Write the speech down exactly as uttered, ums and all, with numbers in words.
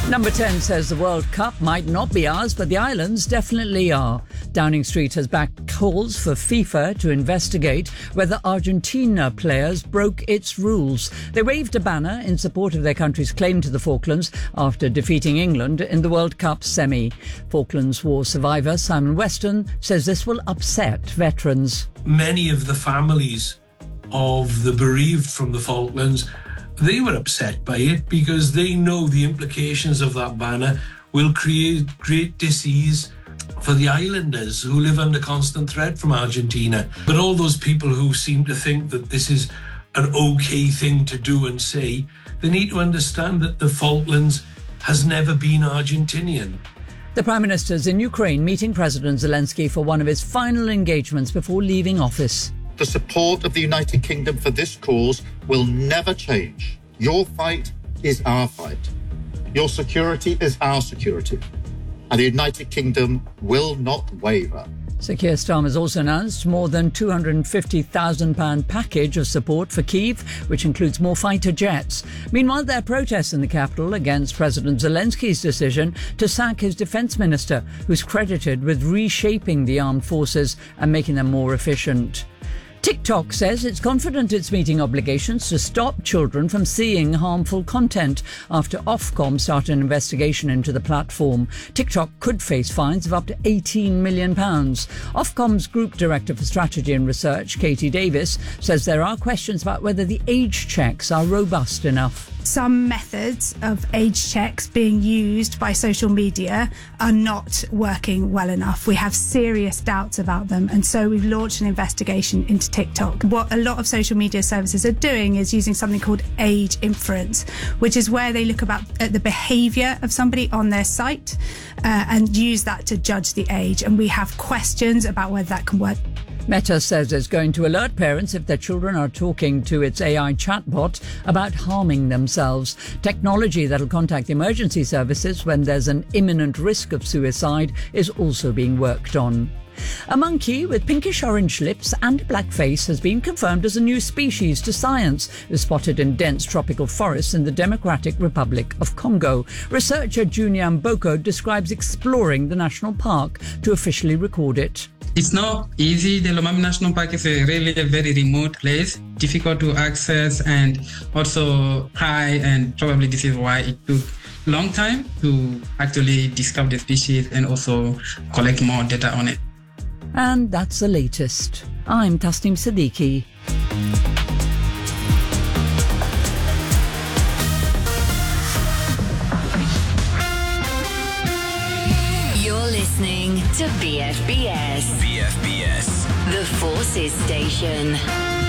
Number ten says the World Cup might not be ours, but the islands definitely are. Downing Street has backed calls for FIFA to investigate whether Argentina players broke its rules. They waved a banner in support of their country's claim to the Falklands after defeating England in the World Cup semi. Falklands War survivor Simon Weston says this will upset veterans. Many of the families of the bereaved from the Falklands, they were upset by it because they know the implications of that banner will create great dis-ease for the islanders who live under constant threat from Argentina. But all those people who seem to think that this is an okay thing to do and say, they need to understand that the Falklands has never been Argentinian. The Prime Minister's in Ukraine meeting President Zelensky for one of his final engagements before leaving office. The support of the United Kingdom for this cause will never change. Your fight is our fight. Your security is our security. And the United Kingdom will not waver. Sir Keir Starmer has also announced more than two hundred fifty thousand pounds package of support for Kyiv, which includes more fighter jets. Meanwhile, there are protests in the capital against President Zelensky's decision to sack his defence minister, who's credited with reshaping the armed forces and making them more efficient. TikTok says it's confident it's meeting obligations to stop children from seeing harmful content after Ofcom started an investigation into the platform. TikTok could face fines of up to eighteen million pounds. Ofcom's Group Director for Strategy and Research, Katie Davis, says there are questions about whether the age checks are robust enough. Some methods of age checks being used by social media are not working well enough. We have serious doubts about them, and so we've launched an investigation into TikTok. What a lot of social media services are doing is using something called age inference, which is where they look about at the behaviour of somebody on their site uh, and use that to judge the age. And we have questions about whether that can work. Meta says it's going to alert parents if their children are talking to its A I chatbot about harming themselves. Technology that'll contact the emergency services when there's an imminent risk of suicide is also being worked on. A monkey with pinkish-orange lips and black face has been confirmed as a new species to science. It was spotted in dense tropical forests in the Democratic Republic of Congo. Researcher Juniam Boko describes exploring the national park to officially record it. It's not easy. The Lomami National Park is a really a very remote place, difficult to access and also high, and probably this is why it took a long time to actually discover the species and also collect more data on it. And that's the latest. I'm Tasneem Siddiqui. Listening to B F B S. B F B S. The Forces Station.